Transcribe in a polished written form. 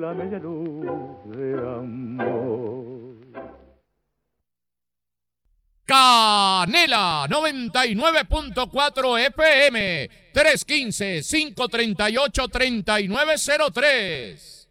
la media luz de amor. Canela 99.4 FM 315-538-3903.